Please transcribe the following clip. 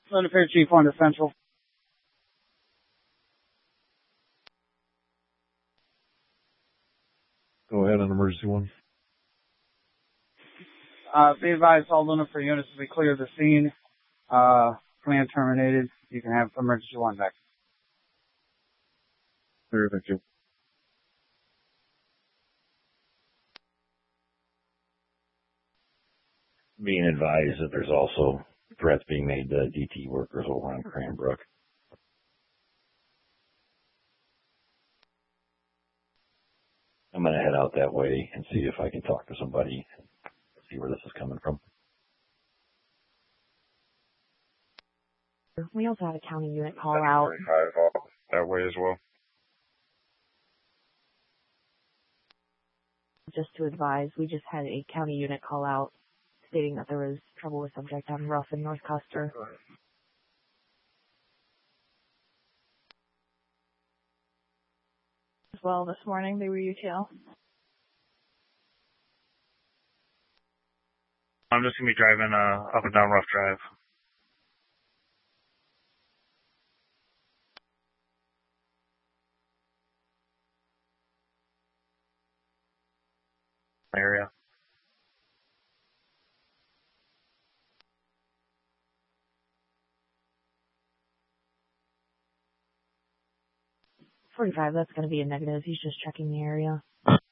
Luna Fair Chief 1 to Central. Go ahead on emergency 1. Be advised all Luna Fair units to be clear of the scene. Command terminated. You can have emergency 1 back. Clear, thank you. Being advised that there's also threats being made to DT workers over on Cranbrook. I'm going to head out that way and see if I can talk to somebody, see where this is coming from. We also had a county unit call out. That way as well. Just to advise, we just had a county unit call out stating that there was trouble with subject on Ruff in North Custer. As well this morning, they were UTL. I'm just going to be driving up and down Rough Drive. Area. $45, that's going to be a negative. He's just checking the area.